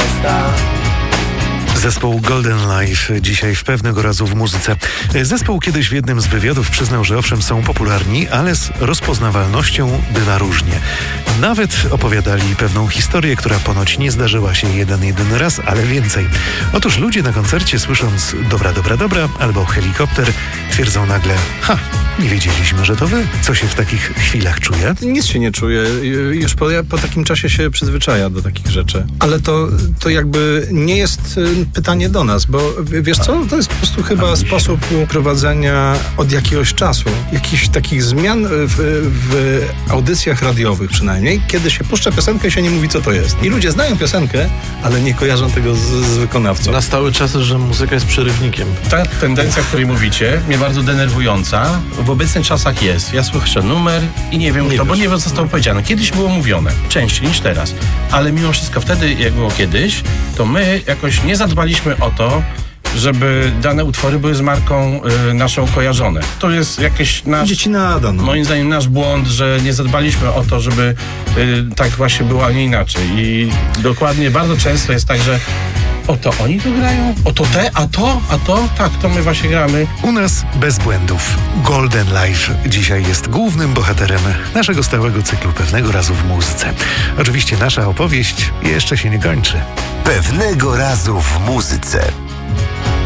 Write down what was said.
prosta. Zespół Golden Life dzisiaj w Pewnego Razu w muzyce. Zespół kiedyś w jednym z wywiadów przyznał, że owszem są popularni, ale z rozpoznawalnością bywa różnie. Nawet opowiadali pewną historię, która ponoć nie zdarzyła się jeden raz, ale więcej. Otóż ludzie na koncercie słysząc dobra, dobra, dobra albo helikopter twierdzą nagle: nie wiedzieliśmy, że to wy. Co się w takich chwilach czuje? Nic się nie czuje. Już po takim czasie się przyzwyczaja do takich rzeczy. Ale to jakby nie jest pytanie do nas, bo wiesz co? To jest po prostu chyba sposób prowadzenia od jakiegoś czasu. Jakichś takich zmian w audycjach radiowych przynajmniej, kiedy się puszcza piosenkę i się nie mówi, co to jest. I ludzie znają piosenkę, ale nie kojarzą tego z wykonawcą. Nastały czasy, że muzyka jest przerywnikiem. Ta tendencja, o której mówicie, mnie bardzo denerwująca. W obecnych czasach jest. Ja słyszę numer i nie wiem kto, bo nie wiem, co zostało powiedziane. Kiedyś było mówione, częściej niż teraz. Ale mimo wszystko wtedy, jak było kiedyś, to my jakoś nie zadbaliśmy o to, żeby dane utwory były z marką naszą kojarzone. To jest jakieś nasz... Dzieci nada, no. Moim zdaniem nasz błąd, że nie zadbaliśmy o to, żeby tak właśnie było, a nie inaczej. I dokładnie bardzo często jest tak, że oto oni tu grają, oto te, a to, tak, to my właśnie gramy. U nas bez błędów. Golden Life dzisiaj jest głównym bohaterem naszego stałego cyklu Pewnego Razu w muzyce. Oczywiście nasza opowieść jeszcze się nie kończy. Pewnego razu w muzyce.